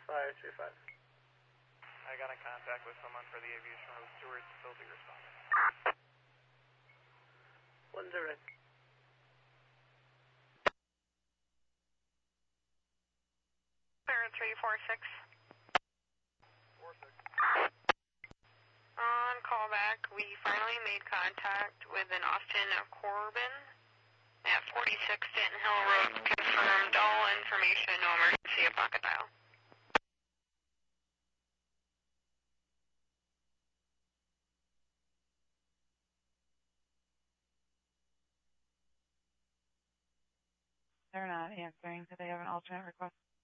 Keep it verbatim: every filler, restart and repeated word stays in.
five three five. I got in contact with someone for the Aviation Road Stewards. They'll be responding. One zero. three four six. four six. On callback, we finally made contact with an Austin Corbin at forty-six Denton Hill Road. Confirmed all information, no emergency at pocket dial. They're not answering. Do they have an alternate request?